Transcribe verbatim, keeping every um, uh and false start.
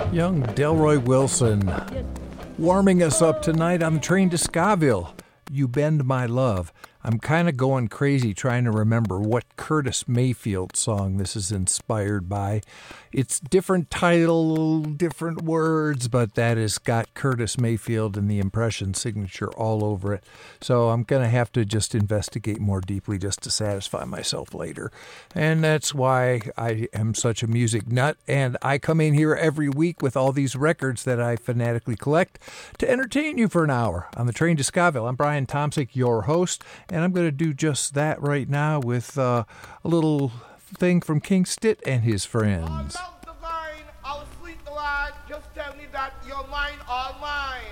Young Delroy Wilson warming us up tonight on the train to Scaville. You Bend My Love. I'm kind of going crazy trying to remember what Curtis Mayfield song this is inspired by. It's different title, different words, but that has got Curtis Mayfield and the Impression signature all over it. So I'm going to have to just investigate more deeply just to satisfy myself later. And that's why I am such a music nut. And I come in here every week with all these records that I fanatically collect to entertain you for an hour on the train to Scaville. I'm Brian Tomsick, your host. And I'm going to do just that right now with uh, a little thing from King Stitt and his friends. All love divine, all sweet delight, just tell me that you're mine, all mine.